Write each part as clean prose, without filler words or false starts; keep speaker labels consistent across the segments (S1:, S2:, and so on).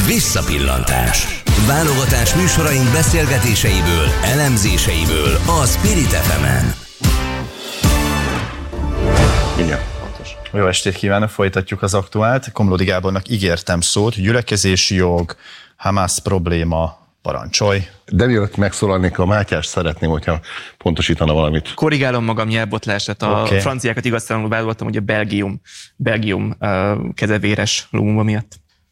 S1: Visszapillantás. Válogatás műsoraink beszélgetéseiből, elemzéseiből a Spirit FM-en.
S2: Igen.
S3: Jó estét kívánok, folytatjuk az aktuált. Komlódi Gábornak ígértem szót, gyülekezési jog, Hamász probléma, parancsolj.
S2: De mielőtt megszólalnék, a Mátyás szeretném, hogyha pontosítana valamit.
S4: Korrigálom magam nyelvbotlását. A franciákat igaztalanul vádoltam, hogy a Belgium kezevéres Lumumba miatt.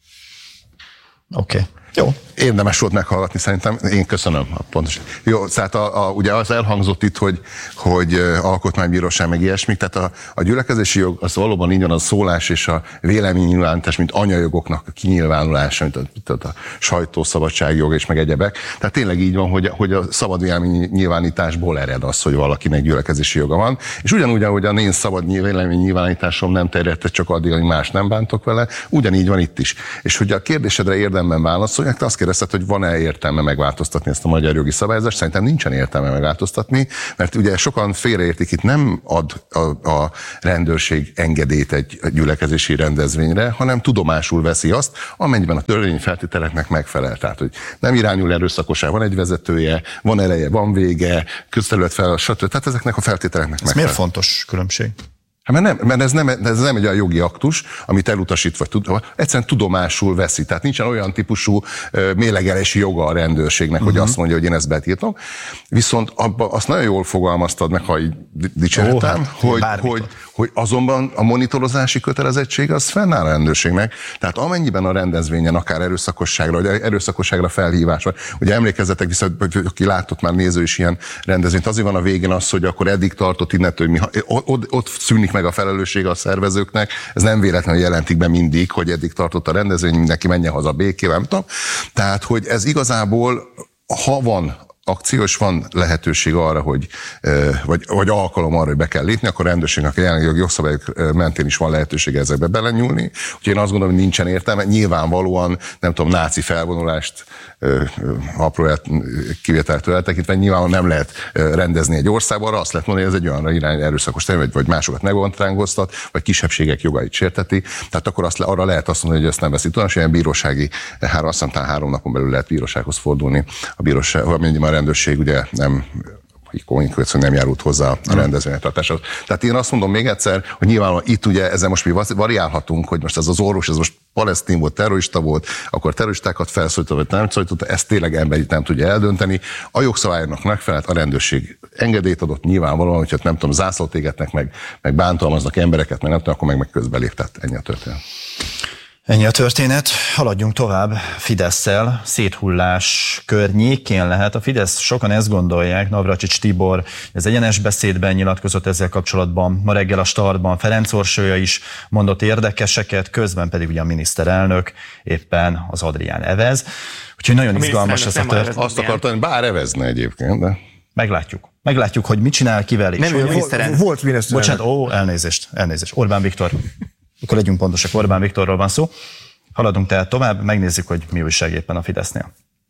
S3: Oké. Jó.
S2: Érdemes volt meghallgatni, szerintem. Én köszönöm. Pontosan. Jó, tehát ugye az elhangzott itt, hogy alkotmánybíróság meg ilyesmik, tehát a gyülekezési jog az valóban így van, a szólás és a véleménynyilvánítás, mint anyajogoknak a kinyilvánulása, mint a sajtószabadságjog és meg egyebek. Tehát tényleg így van, hogy a szabad véleménynyilvánításból ered az, hogy valakinek gyülekezési joga van. És ugyanúgy, ahogy a én szabad véleménynyilvánításom nem terjedte csak addig, hogy más nem bántok vele, ugyanígy van itt is. És hogy a kérdésedre érdemben válaszolják, te azt kérdezted, hogy van-e értelme megváltoztatni ezt a magyar jogi szabályozást. Szerintem nincsen értelme megváltoztatni, mert ugye sokan félreértik, itt nem ad a rendőrség engedélyt egy gyülekezési rendezvényre, hanem tudomásul veszi azt, amennyiben a törvényi feltételeknek megfelel. Tehát, hogy nem irányul erőszakosság, van egy vezetője, van eleje, van vége, közterület fel, stb. Tehát ezeknek a feltételeknek megfelel.
S3: Ez miért fontos különbség?
S2: Mert ez nem egy olyan jogi aktus, amit elutasít, vagy egyszerűen tudomásul veszi. Tehát nincsen olyan típusú mélegelési joga a rendőrségnek, hogy azt mondja, hogy én ezt betiltom. Viszont azt nagyon jól fogalmaztad meg, ha így dicsérhetem, hogy azonban a monitorozási kötelezettség az fennáll a rendőrségnek. Tehát amennyiben a rendezvényen akár erőszakosságra, vagy erőszakosságra felhívás van. Ugye emlékezzetek vissza, hogy aki látott már néző is ilyen rendezvényt, azért van a végén az, hogy akkor eddig tartott innentől, ott szűnik meg a felelőssége a szervezőknek. Ez nem véletlenül jelentik be mindig, hogy eddig tartott a rendezvény, mindenki menjen haza békével, nem tudom. Tehát, hogy ez igazából, ha van akció, és van lehetőség arra, vagy alkalom arra, hogy be kell lépni, akkor a rendőrségnek a jelenlegi jogszabályok mentén is van lehetőség ezekbe belenyúlni. Úgyhogy én azt gondolom, hogy nincsen értelme. Nyilvánvalóan, nem tudom, náci felvonulást apró kivételtől eltekintve, nyilvánvalóan nem lehet rendezni egy országban, arra azt lehet mondani, hogy ez egy olyan irány erőszakos terület, vagy másokat megbontrángoztat, vagy kisebbségek jogait sérteti. Tehát akkor arra lehet azt mondani, hogy ezt nem veszi tudomásul, ilyen bírósági, azt hiszem, 3 napon belül lehet bírósághoz fordulni. A bíróság, a rendőrség ugye nem járult hozzá a rendezvények tartásához. Tehát én azt mondom még egyszer, hogy nyilvánvalóan itt ugye ezzel most mi variálhatunk, hogy most ez az orvos, ez most palesztin volt, terrorista volt, akkor terroristákat felszólította, vagy nem szólította, ezt tényleg emberi nem tudja eldönteni. A jogszabályoknak megfelelt, a rendőrség engedélyt adott nyilvánvalóan, hogyha nem tudom, zászlót égetnek meg bántalmaznak embereket, meg nem tudom, akkor meg közbelép, tehát ennyi a történet.
S3: Ennyi a történet, haladjunk tovább Fidesszel, széthullás környékén lehet. A Fidesz, sokan ezt gondolják, Navracsics Tibor az egyenes beszédben nyilatkozott ezzel kapcsolatban, ma reggel a Startban Ferenc Orsolya is mondott érdekeseket, közben pedig ugye a miniszterelnök éppen az Adrián evez. Úgyhogy nagyon izgalmas ez a történet.
S2: Azt akartam, bár evezne egyébként, de...
S3: Meglátjuk, hogy mit csinál, kivel is.
S4: Nem ő miniszterelnök.
S3: Volt miniszterelnök. Bocsánat, elnézést. Orbán Viktor. Akkor legyünk pontosak, Orbán Viktorról van szó. Haladunk tehát tovább, megnézzük, hogy mi újság éppen a Fidesznél.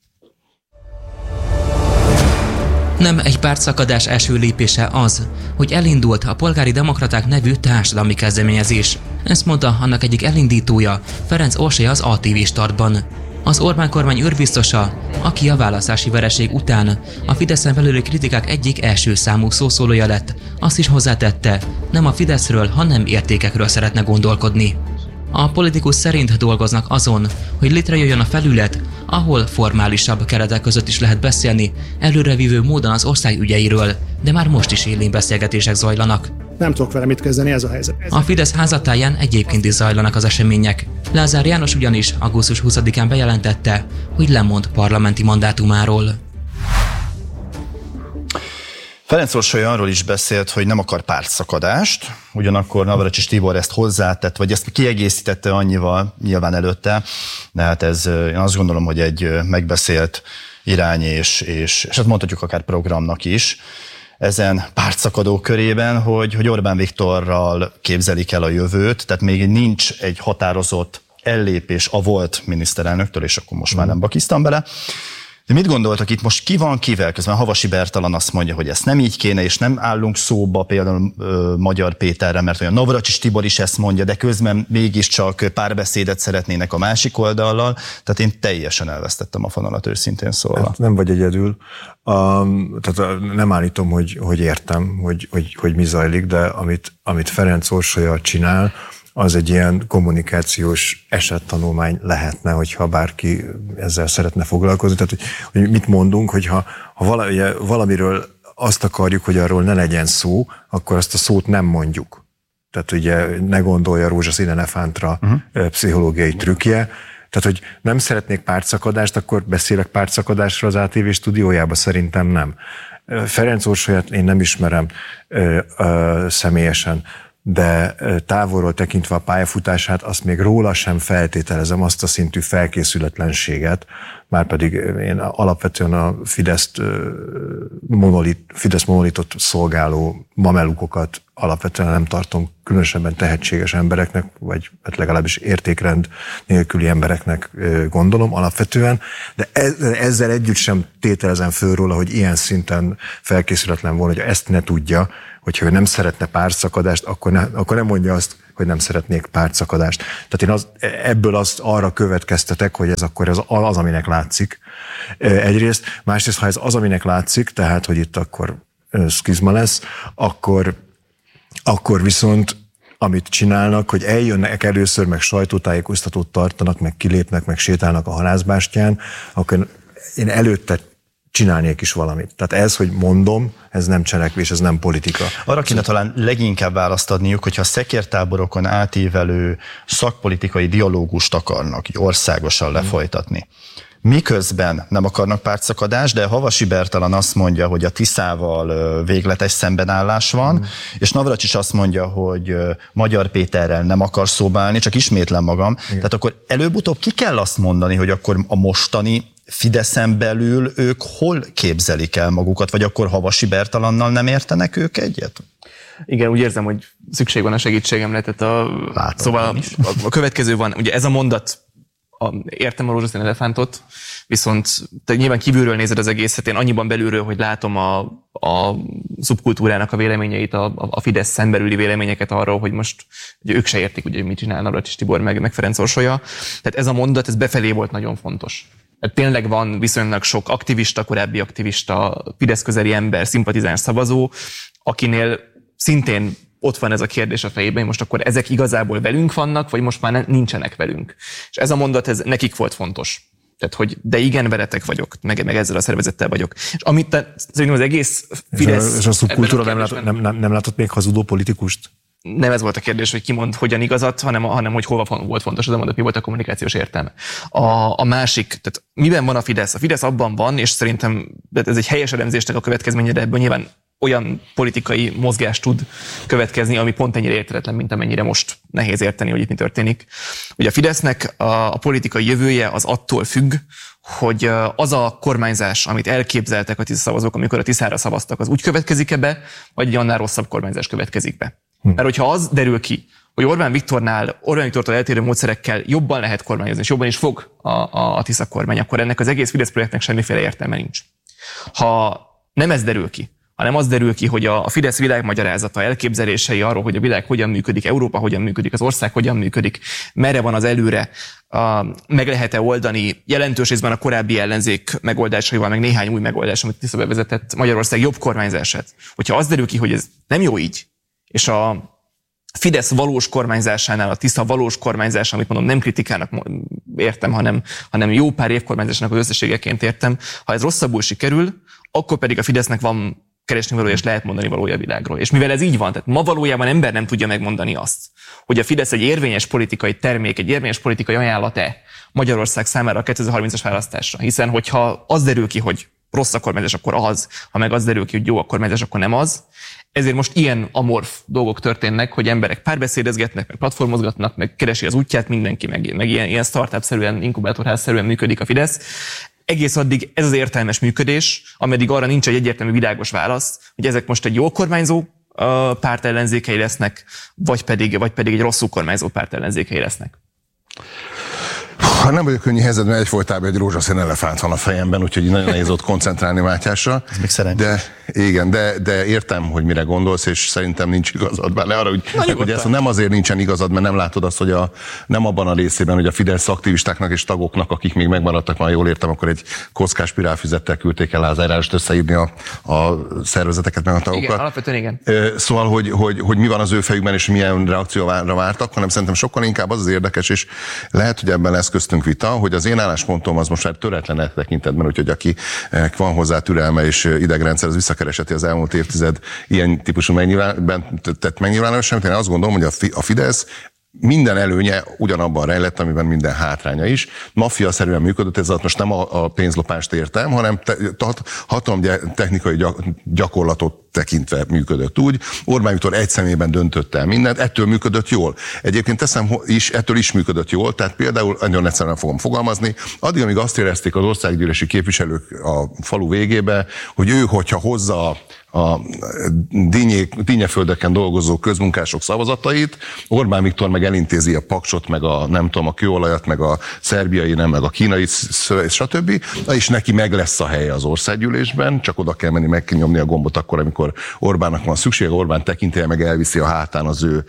S5: Nem egy pártszakadás első lépése az, hogy elindult a Polgári Demokraták nevű társadalmi kezdeményezés. Ezt mondta annak egyik elindítója, Ferenc Orsolya az ATV Startban. Az Orbán kormány őrbiztosa, aki a választási vereség után a Fideszen belüli kritikák egyik első számú szószólója lett, azt is hozzátette, nem a Fideszről, hanem értékekről szeretne gondolkodni. A politikus szerint dolgoznak azon, hogy létrejöjjön a felület, ahol formálisabb keretek között is lehet beszélni, előrevívő módon az ország ügyeiről, de már most is élén beszélgetések zajlanak.
S6: Nem tudok vele mit kezdeni, ez a helyzet.
S5: A Fidesz házatáján egyébként is zajlanak az események. Lázár János ugyanis augusztus 20-án bejelentette, hogy lemond parlamenti mandátumáról.
S3: Ferenc Orsolya arról is beszélt, hogy nem akar pártszakadást, ugyanakkor Navracsics Tibor ezt hozzátett, vagy ezt kiegészítette annyival nyilván előtte, de hát ez, én azt gondolom, hogy egy megbeszélt irány, és hát mondhatjuk akár programnak is, ezen pártszakadó körében, hogy Orbán Viktorral képzelik el a jövőt, tehát még nincs egy határozott ellépés a volt miniszterelnöktől, és akkor most már nem bakiztam bele, De mit gondoltak itt most, ki van kivel? Közben Havasi Bertalan azt mondja, hogy ezt nem így kéne, és nem állunk szóba például Magyar Péterre, mert olyan Navracsics Tibor is ezt mondja, de közben mégiscsak párbeszédet szeretnének a másik oldallal. Tehát én teljesen elvesztettem a fonalat, őszintén szólva.
S7: Hát nem vagy egyedül. Tehát nem állítom, hogy értem, hogy mi zajlik, de amit Ferenc Orsolya csinál, az egy ilyen kommunikációs esettanulmány lehetne, hogyha bárki ezzel szeretne foglalkozni. Tehát, hogy mit mondunk, hogyha valamiről azt akarjuk, hogy arról ne legyen szó, akkor azt a szót nem mondjuk. Tehát ugye ne gondolja rózsaszín elefántra pszichológiai trükkje. Tehát, hogy nem szeretnék pártszakadást, akkor beszélek pártszakadásra az ATV stúdiójába? Szerintem nem. Ferenc Orsolyát én nem ismerem személyesen, de távolról tekintve a pályafutását, azt még róla sem feltételezem, azt a szintű felkészületlenséget, márpedig én alapvetően a Fidesz monolitot szolgáló mamelukokat alapvetően nem tartom különösebben tehetséges embereknek, vagy legalábbis értékrend nélküli embereknek gondolom alapvetően, de ezzel együtt sem tételezem föl róla, hogy ilyen szinten felkészületlen volna, hogy ezt ne tudja, hogyha ő nem szeretne pártszakadást, akkor nem mondja azt, hogy nem szeretnék pártszakadást. Tehát én ebből arra következtetek, hogy ez akkor az, aminek látszik egyrészt. Másrészt, ha ez az, aminek látszik, tehát, hogy itt akkor szkizma lesz, akkor viszont amit csinálnak, hogy eljönnek először, meg sajtótájékoztatót tartanak, meg kilépnek, meg sétálnak a halászbástyán, akkor én előtte csinálnék is valamit. Tehát ez, hogy mondom, ez nem cselekvés, ez nem politika.
S3: Arra kéne talán leginkább választ adniuk, hogyha szekértáborokon átívelő szakpolitikai dialógust akarnak országosan lefolytatni. Miközben nem akarnak pártszakadást, de Havasi Bertalan azt mondja, hogy a Tiszával végletes szembenállás van, és Navracsics azt mondja, hogy Magyar Péterrel nem akar szóba állni, csak ismétlem magam. Igen. Tehát akkor előbb-utóbb ki kell azt mondani, hogy akkor a mostani Fideszen belül ők hol képzelik el magukat, vagy akkor Havasi Bertalannal nem értenek ők egyet?
S4: Igen, úgy érzem, hogy szükség van a segítségemre. Szóval a következő van, ugye ez a mondat, értem a rózsaszín elefántot, viszont te nyilván kívülről nézed az egészet, én annyiban belülről, hogy látom a szubkultúrának a véleményeit, a Fideszen belüli véleményeket arról, hogy most ugye ők se értik, ugye, hogy mit csinál Navracsics Tibor meg Ferenc Orsolya. Tehát ez a mondat, ez befelé volt nagyon fontos. Tényleg van viszonylag sok aktivista, korábbi aktivista, Fidesz közeli ember, szimpatizáns szavazó, akinél szintén ott van ez a kérdés a fejében, hogy most akkor ezek igazából velünk vannak, vagy most már nincsenek velünk. És ez a mondat, ez nekik volt fontos. Tehát, hogy de igen, veletek vagyok, meg ezzel a szervezettel vagyok. És amit szerintem az egész Fidesz...
S7: És a szubkultúra nem látott még hazudó politikust?
S4: Nem ez volt a kérdés, hogy ki mond hogyan igazat, hanem hogy hova volt fontos az a mondat, mi volt a kommunikációs értelme. A másik, tehát miben van a Fidesz? A Fidesz abban van, és szerintem ez egy helyes elemzésnek a következménye, de ebből nyilván olyan politikai mozgás tud következni, ami pont ennyire érthetetlen, mint amennyire most nehéz érteni, hogy itt mi történik. Ugye a Fidesznek a politikai jövője az attól függ, hogy az a kormányzás, amit elképzeltek a Tisza szavazók, amikor a Tiszára szavaztak, az úgy következik-e be, vagy egy annál rosszabb kormányzás következik be. Mert hogyha az derül ki, hogy Orbán Viktortól eltérő módszerekkel jobban lehet kormányozni, és jobban is fog a Tisza kormány, akkor ennek az egész Fidesz projektnek semmiféle értelme nincs. Ha nem ez derül ki, hanem az derül ki, hogy a Fidesz világmagyarázata, elképzelései arról, hogy a világ hogyan működik, Európa hogyan működik, az ország hogyan működik, merre van az előre, meg lehet-e oldani jelentős részben a korábbi ellenzék megoldásaival, meg néhány új megoldás, amit Tisza bevezetett Magyarország jobb kormányzását. Hogyha az derül ki, hogy ez nem jó így, és a Fidesz valós kormányzásánál, a Tisza valós kormányzás, amit mondom, nem kritikának értem, hanem jó pár év kormányzásnak az összességeként értem, ha ez rosszabbul sikerül, akkor pedig a Fidesznek van keresni valója, és lehet mondani valója a világról. És mivel ez így van, tehát ma valójában ember nem tudja megmondani azt, hogy a Fidesz egy érvényes politikai termék, egy érvényes politikai ajánlat-e Magyarország számára a 2030-as választásra. Hiszen, hogyha az derül ki, hogy rossz a kormányzás, akkor az, ha meg az derül ki, hogy jó a kormányzás, akkor nem az. Ezért most ilyen amorf dolgok történnek, hogy emberek párbeszédezgetnek, meg platformozgatnak, meg keresi az útját mindenki, meg ilyen startup-szerűen, inkubátorház-szerűen működik a Fidesz. Egész addig ez az értelmes működés, ameddig arra nincs egy egyértelmű világos válasz, hogy ezek most egy jó kormányzó párt ellenzékei lesznek, vagy pedig egy rosszul kormányzó párt ellenzékei lesznek.
S2: Nem vagyok könnyű helyzetben, egyfolytában egy rózsaszín elefánt van a fejemben, úgyhogy nagyon nehéz ott koncentrálni Mátyásra.
S3: Ez még szerencsés.
S2: De értem, hogy mire gondolsz, és szerintem nincs igazad. Bár ne arra, hogy ez nem azért nincsen igazad, mert nem látod azt, hogy nem abban a részében, hogy a Fidesz aktivistáknak és tagoknak, akik még megmaradtak, már jól értem, akkor egy kockás spirálfüzettel küldték el Lázár Jánost összeírni a szervezeteket, meg a tagokat.
S4: Igen, alapvetően igen.
S2: Szóval, hogy mi van az ő fejükben, és milyen reakcióra vártak, hanem szerintem sokkal inkább az érdekes, és lehet, hogy ebben lesz köztünk vita, hogy az én álláspontom az most már töretlen tekintetben, úgyhogy aki van hozzá türelme és idegrendszer, az visszakereseti az elmúlt évtized ilyen típusú megnyilvánulását. Én azt gondolom, hogy a Fidesz minden előnye ugyanabban rejlett, amiben minden hátránya is. Maffia-szerűen működött, ez most nem a pénzlopást értem, hanem hatalomtechnikai gyakorlatot tekintve működött úgy. Orbán Viktor egy személyben döntött el mindent, ettől működött jól. Egyébként ettől is működött jól, tehát például nagyon egyszerűen fogom fogalmazni, addig, amíg azt érezték az országgyűlési képviselők a falu végébe, hogy ő, hogyha hozza a dínyeföldeken dolgozó közmunkások szavazatait, Orbán Viktor meg elintézi a paksot, meg a kőolajat, meg a szerbiai, nem, meg a kínai, stb. És neki meg lesz a helye az országgyűlésben, csak oda kell menni, meg kell nyomni a gombot akkor, amikor Orbánnak van szüksége, Orbán tekintélye meg elviszi a hátán az ő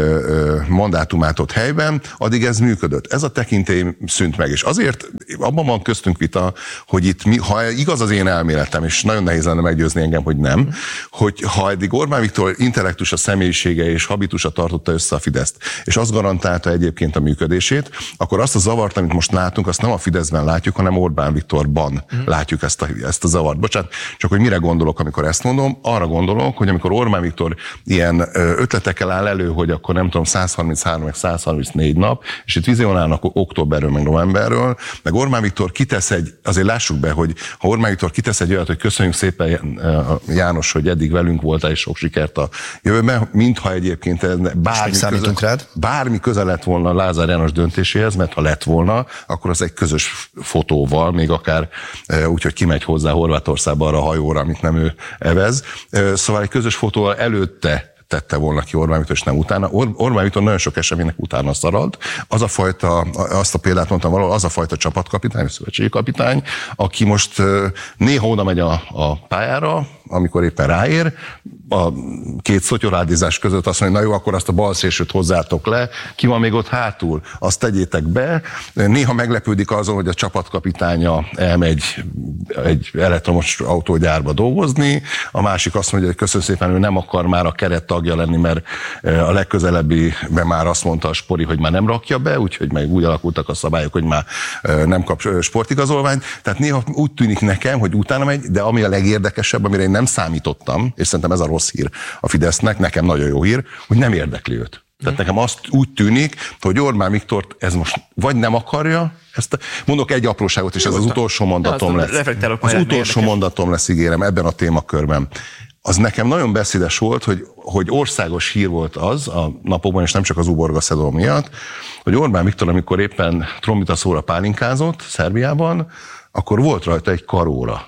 S2: mandátumát ott helyben, addig ez működött. Ez a tekintély szűnt meg, és azért abban van köztünk vita, hogy itt ha igaz az én elméletem, és nagyon nehéz lenne meggyőzni engem, hogy nem, hogy ha eddig Orbán Viktor intellektusa, személyisége és habitusa tartotta össze a Fideszt, és azt garantálta egyébként a működését, akkor azt a zavart, amit most látunk, azt nem a Fideszben látjuk, hanem Orbán Viktorban látjuk ezt a zavart. Bocsánat, csak hogy mire gondolok, amikor ezt mondom, arra gondolok, hogy amikor Orbán Viktor ilyen ötletekkel áll elő, hogy akkor nem tudom, 133 meg 134 nap, és itt vizionálnak októberről meg novemberről, meg Orbán Viktor kitesz azért lássuk be, hogy ha Orbán Viktor kitesz egy olyat, hogy köszönjük szépen János, hogy eddig velünk voltál, és sok sikert a jövőben, mintha egyébként bármi köze lett volna Lázár János döntéséhez, mert ha lett volna, akkor az egy közös fotóval, még akár úgy, hogy kimegy hozzá Horvátországba arra a hajóra, amit nem ő evez. Szóval egy közös fotóval előtte tette volna ki Orbán Viktor, és nem utána. Orbán Viktor nagyon sok eseménynek utána szaralt. Azt a példát mondtam valahol, az a fajta csapatkapitány, szövetségi kapitány, aki most néha oda megy a pályára, amikor éppen ráér, a két szotyorádizás között azt mondja, na jó, akkor azt a bal szélsőt hozzátok le, ki van még ott hátul, azt tegyétek be. Néha meglepődik azon, hogy a csapatkapitánya elmegy egy elektromos autógyárba dolgozni, a másik azt mondja, hogy köszönöm szépen, ő nem akar már a keret tagja lenni, mert a legközelebbiben már azt mondta a Spori, hogy már nem rakja be, úgyhogy meg úgy alakultak a szabályok, hogy már nem kap sportigazolványt. Tehát néha úgy tűnik nekem, hogy utána megy, de ami a legérdekesebb, amire én nem számítottam, és szerintem ez a rossz hír a Fidesznek, nekem nagyon jó hír, hogy nem érdekli őt. Tehát nekem azt úgy tűnik, hogy Orbán Viktort ez most vagy nem akarja, mondok egy apróságot, és ez az utolsó mondatom lesz. Az utolsó mondatom lesz, ígérem, ebben a témakörben. Az nekem nagyon beszédes volt, hogy országos hír volt az a napokban, és nem csak az uborga szezon miatt, hogy Orbán Viktor, amikor éppen trombitaszóra pálinkázott Szerbiában, akkor volt rajta egy karóra.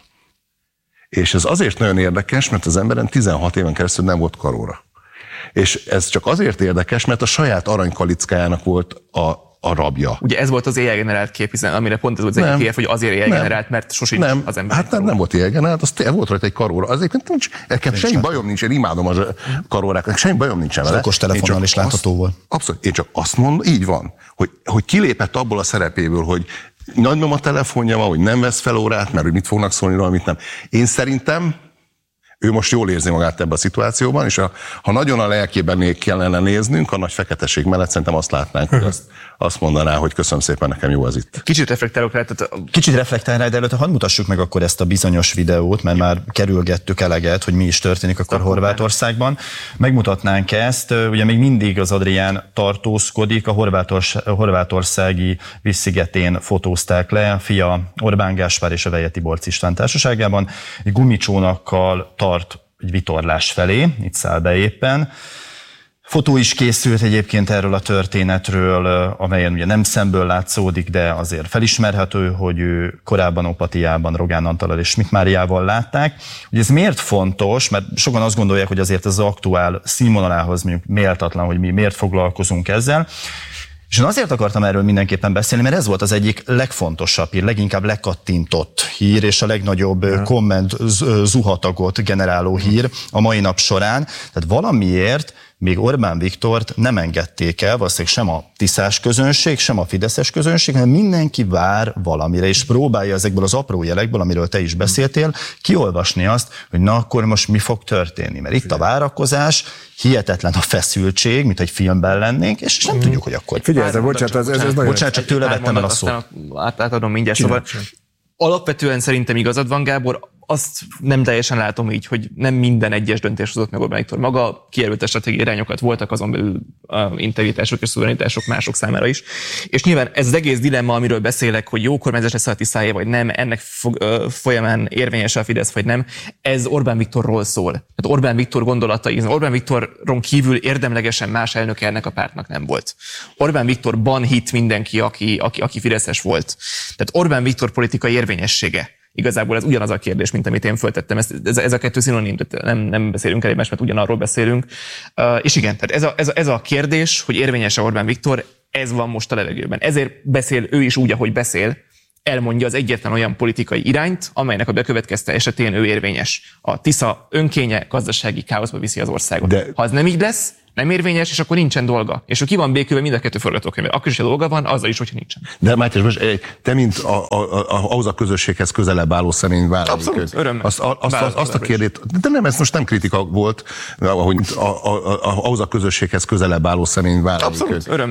S2: És ez azért nagyon érdekes, mert az emberen 16 éven keresztül nem volt karóra. És ez csak azért érdekes, mert a saját aranykalickájának volt a rabja. Ugye ez volt az éjjel generált kép, hiszen amire pont ez volt az egyik hogy azért éjjel generált, mert sosincs az ember. Hát nem volt éjjel generált, az volt rajta egy karóra. Azért nekem semmi bajom nincs, én imádom a karórákat, semmi bajom nincsen vele.
S3: Okos telefonnal is látható volt.
S2: Abszolút, én csak azt mondom, így van, hogy kilépett abból a szerepéből, hogy nagymama telefonja van, hogy nem vesz fel órát, mert hogy mit fognak szólni róla, mit nem. Én szerintem ő most jól érzi magát ebben a szituációban, és ha nagyon a lelkében kellene néznünk, a nagy feketeség mellett szerintem azt látnánk, hogy azt mondaná, hogy köszönöm szépen, nekem jó az itt.
S4: Kicsit reflektálok rá.
S3: Kicsit reflektálj rá, de előtte hadd mutassuk meg akkor ezt a bizonyos videót, mert már kerülgettük eleget, hogy mi is történik akkor Horvátországban. Megmutatnánk ezt, ugye még mindig az Adrián tartózkodik, a horvátországi Vízszigetén fotózták le, a fia Orbán Gáspár és a Veje Tiborcs István társaságában, egy gumicsónakkal tart egy vitorlás felé, itt száll be éppen. Fotó is készült egyébként erről a történetről, amelyen ugye nem szemből látszódik, de azért felismerhető, hogy ő korábban Opatiában Rogán Antallal és Schmidt Máriával látták. Ugye ez miért fontos, mert sokan azt gondolják, hogy azért ez az aktuál színvonalához mondjuk méltatlan, hogy mi miért foglalkozunk ezzel. És én azért akartam erről mindenképpen beszélni, mert ez volt az egyik legfontosabb hír, leginkább lekattintott hír, és a legnagyobb komment zuhatagot generáló hír a mai nap során. Tehát valamiért még Orbán Viktort nem engedték el, valószínűleg sem a tiszás közönség, sem a fideszes közönség, hanem mindenki vár valamire, és próbálja ezekből az apró jelekből, amiről te is beszéltél, kiolvasni azt, hogy na akkor most mi fog történni. Mert itt a várakozás, hihetetlen a feszültség, mint egy filmben lennénk, és nem tudjuk, hogy akkor...
S7: Figyelj, de bocsánat,
S3: csak tőle vettem el a szót.
S4: Átadom mindjárt. Szóval alapvetően szerintem igazad van, Gábor, azt nem teljesen látom így, hogy nem minden egyes döntés hozott meg Orbán Viktor maga, kijelölte stratégiai irányokat voltak azon belül integritások és szuverenitások mások számára is. És nyilván ez az egész dilemma, amiről beszélek, hogy jó kormányzás lesz a Tiszáé, vagy nem, ennek folyamán érvényes a Fidesz, vagy nem, ez Orbán Viktorról szól. Tehát Orbán Viktor gondolatai, Orbán Viktoron kívül érdemlegesen más elnöke ennek a pártnak nem volt. Orbán Viktorban hitt mindenki, aki fideszes volt. Tehát Orbán Viktor politikai érvényessége. Igazából ez ugyanaz a kérdés, mint amit én föltettem. Ez a kettő szinonim, nem beszélünk el egymást, mert ugyanarról beszélünk. És igen, tehát ez a kérdés, hogy érvényes-e Orbán Viktor, ez van most a levegőben. Ezért beszél ő is úgy, ahogy beszél, elmondja az egyetlen olyan politikai irányt, amelynek a bekövetkezte esetén ő érvényes. A Tisza önkénye gazdasági káoszba viszi az országot. De... Ha az nem így lesz, nem érvényes, és akkor nincsen dolga. És ki van békülve mind a kettő forgatókönyvben. Akkor is a dolga van, azzal is, hogyha nincsen.
S2: De Mátyás, most te, mint ahhoz a közösséghez közelebb álló személy vállalni.
S4: Abszolút, örömmel.
S2: Azt a kérdést, de nem, ez most nem kritika volt, ahogy ahhoz a közösséghez közelebb álló személy vállalni.
S4: Abszolút, örömmel.